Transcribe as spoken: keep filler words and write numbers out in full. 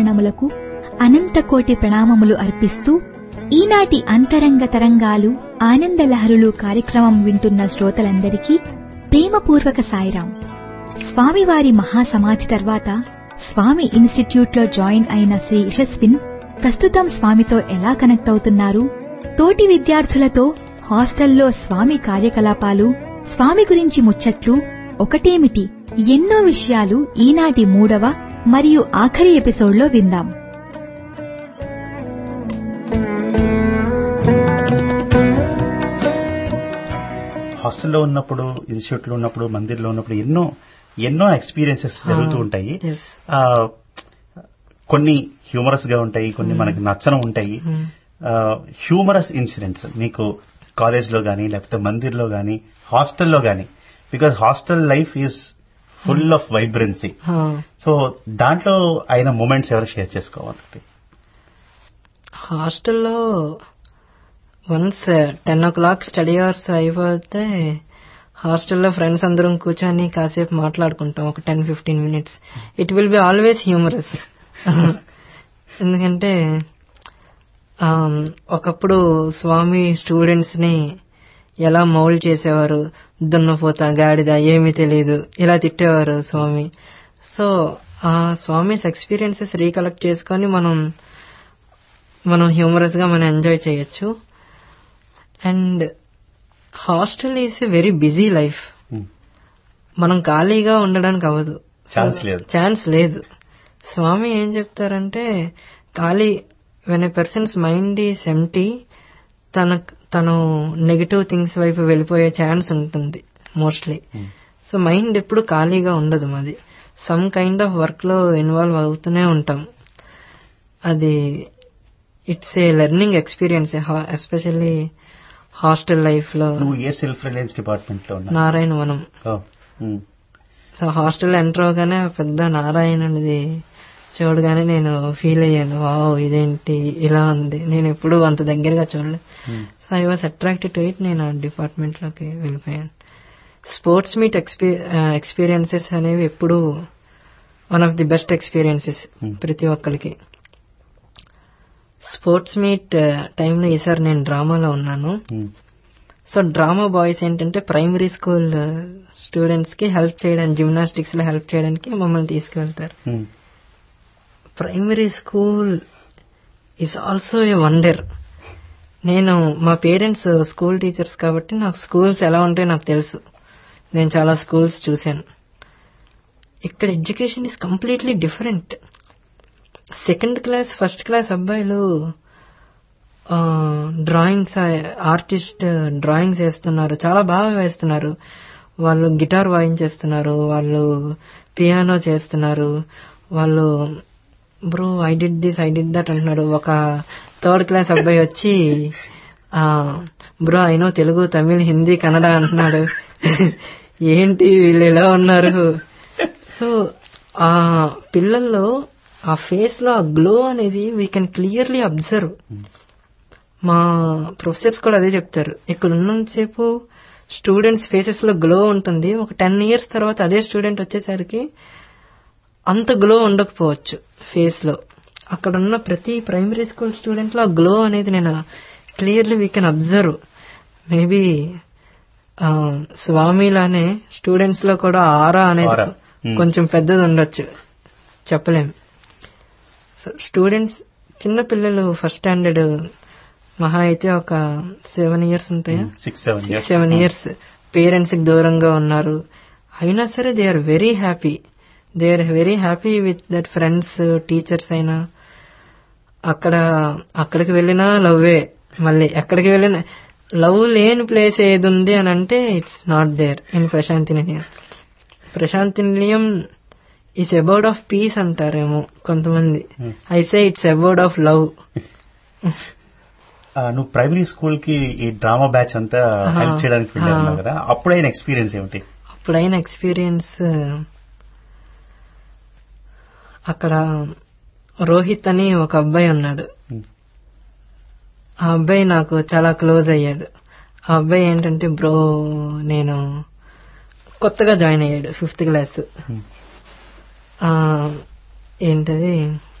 చరణములకు అనంతకోటి ప్రణామములు అర్పిస్తూ ఈనాటి అంతరంగ తరంగాలు ఆనందలహరులు కార్యక్రమం వింటున్న శ్రోతలందరికీ ప్రేమపూర్వక సాయిరాం. స్వామివారి మహాసమాధి తర్వాత స్వామి ఇన్స్టిట్యూట్లో జాయిన్ అయిన శ్రీ యశస్విన్ ప్రస్తుతం స్వామితో ఎలా కనెక్ట్ అవుతున్నారు, తోటి విద్యార్థులతో హాస్టల్లో స్వామి కార్యకలాపాలు, స్వామి గురించి ముచ్చట్లు ఒకటేమిటి ఎన్నో విషయాలు ఈనాటి మూడవ మరియు ఆఖరి ఎపిసోడ్లో విందాం. హాస్టల్లో ఉన్నప్పుడు, ఇన్స్టిట్యూట్ లో ఉన్నప్పుడు, మందిర్లో ఉన్నప్పుడు ఎన్నో ఎన్నో ఎక్స్పీరియన్సెస్ జరుగుతూ ఉంటాయి. కొన్ని హ్యూమరస్ గా ఉంటాయి, కొన్ని మనకి నచ్చనం ఉంటాయి. హ్యూమరస్ ఇన్సిడెంట్స్ మీకు కాలేజ్ లో గానీ, లేకపోతే మందిర్లో గానీ, హాస్టల్లో గానీ, because hostel life is full of vibrancy. So దాంట్లో అయిన మూమెంట్స్ ఎవరు షేర్ చేసుకోవాలి? హాస్టల్లో వన్స్ టెన్ ఓ క్లాక్ స్టడీ అవర్స్ అయిపోతే హాస్టల్లో ఫ్రెండ్స్ అందరం కూర్చొని కాసేపు మాట్లాడుకుంటాం, ఒక ten fifteen minutes. It will be always humorous. ఎందుకంటే ఒకప్పుడు స్వామి స్టూడెంట్స్ ని ఎలా మౌల్డ్ చేసేవారు, దున్నపోతా గాడిద ఏమీ తెలియదు ఇలా తిట్టేవారు స్వామి. సో ఆ స్వామిస్ ఎక్స్పీరియన్సెస్ రీకలెక్ట్ చేసుకొని మనం మనం హ్యూమరస్ గా మనం ఎంజాయ్ చేయొచ్చు. And hostel is a very busy life. మనం ఖాళీగా ఉండడానికి అవ్వదు, ఛాన్స్ లేదు. స్వామి ఏం చెప్తారంటే, ఖాళీ when a persons mind is empty, తన తను నెగిటివ్ థింగ్స్ వైపు వెళ్ళిపోయే ఛాన్స్ ఉంటుంది మోస్ట్లీ. సో మైండ్ ఎప్పుడు ఖాళీగా ఉండదు, మాది సమ్ కైండ్ ఆఫ్ వర్క్ లో ఇన్వాల్వ్ అవుతూనే ఉంటాం. అది it's a learning experience, especially hostel life లో. సెల్ఫ్ రిలయన్స్ డిపార్ట్మెంట్ లో నారాయణవనం. సో హాస్టల్ ఎంటర్ అవగానే పెద్ద నారాయణుడిది చూడగానే నేను ఫీల్ అయ్యాను, వావ్ ఇదేంటి ఇలా ఉంది, నేను ఎప్పుడు అంత దగ్గరగా చూడలేదు. So I was attracted to it. నేను ఆ డిపార్ట్మెంట్ లోకి వెళ్ళిపోయాను. స్పోర్ట్స్ మీట్ ఎక్స్పీరియన్సెస్ అనేవి ఎప్పుడు one of the best experiences ప్రతి ఒక్కరికి. స్పోర్ట్స్ మీట్ టైంలో ఈసారి నేను డ్రామాలో ఉన్నాను. సో డ్రామా బాయ్స్ ఏంటంటే ప్రైమరీ స్కూల్ స్టూడెంట్స్ కి హెల్ప్ చేయడానికి, జిమ్నాస్టిక్స్ లో హెల్ప్ చేయడానికి మమ్మల్ని తీసుకువెళ్తారు. Primary school is also a wonder. నేను మా పేరెంట్స్ స్కూల్ టీచర్స్ కాబట్టి నాకు స్కూల్స్ ఎలా ఉంటాయో నాకు తెలుసు. నేను చాలా స్కూల్స్ చూశాను. ఇక్కడ education is completely different. Second class first class అబ్బాయిలు డ్రాయింగ్స్, ఆర్టిస్ట్ డ్రాయింగ్స్ వేస్తున్నారు, చాలా బాగా వేస్తున్నారు. వాళ్ళు గిటార్ వాయించేస్తున్నారు, వాళ్ళు పియానో చేస్తున్నారు. వాళ్ళు bro I did this I did that అంటున్నాడు. ఒక థర్డ్ క్లాస్ అబ్బాయి వచ్చి bro I know Telugu, Tamil, Hindi, Kannada అంటున్నాడు. ఏంటి వీళ్ళు ఎలా ఉన్నారు? సో ఆ పిల్లల్లో ఆ ఫేస్ లో ఆ గ్లో అనేది వీ కెన్ క్లియర్లీ అబ్జర్వ్. మా ప్రొఫెసర్స్ కూడా అదే చెప్తారు, ఇక్కడ ఉన్నంతసేపు స్టూడెంట్స్ ఫేసెస్ లో గ్లో ఉంటుంది. ఒక టెన్ ఇయర్స్ తర్వాత అదే స్టూడెంట్ వచ్చేసరికి అంత గ్లో ఉండకపోవచ్చు ఫేస్ లో. అక్కడ ఉన్న ప్రతి ప్రైమరీ స్కూల్ స్టూడెంట్ లో ఆ గ్లో అనేది నేను clearly we can observe. Maybe స్వామిలానే students లో కూడా ఆరా అనేది కొంచెం పెద్దది ఉండొచ్చు, చెప్పలేం. స్టూడెంట్స్ చిన్న పిల్లలు ఫస్ట్ స్టాండర్డ్ మహా అయితే ఒక సెవెన్ ఇయర్స్ ఉంటాయా, సిక్స్ సెవెన్ ఇయర్స్ పేరెంట్స్ కి దూరంగా ఉన్నారు. అయినా సరే they are very happy. They are very happy with that friends, teachers అయినా. అక్కడ అక్కడికి వెళ్ళినా లవ్వే. మళ్ళీ ఎక్కడికి వెళ్ళినా లవ్ లేని ప్లేస్ ఏది ఉంది అని అంటే it's not there in Prashanti నిలయం. ప్రశాంతి నిలయం ఈస్ అబౌట్ ఆఫ్ పీస్ అంటారేమో కొంతమంది. I say it's about of love. నువ్వు ప్రైమరీ స్కూల్ కి ఈ డ్రామా బ్యాచ్ అంతా హెల్ప్ చేయడానికి వెళ్ళావు కదా, అప్పుడైన ఎక్స్పీరియన్స్ ఏమిటి? అప్పుడైన ఎక్స్పీరియన్స్, అక్కడ రోహిత్ అని ఒక అబ్బాయి ఉన్నాడు. ఆ అబ్బాయి నాకు చాలా క్లోజ్ అయ్యాడు. ఆ అబ్బాయి ఏంటంటే బ్రో నేను కొత్తగా జాయిన్ అయ్యాడు ఫిఫ్త్ క్లాస్. ఏంటది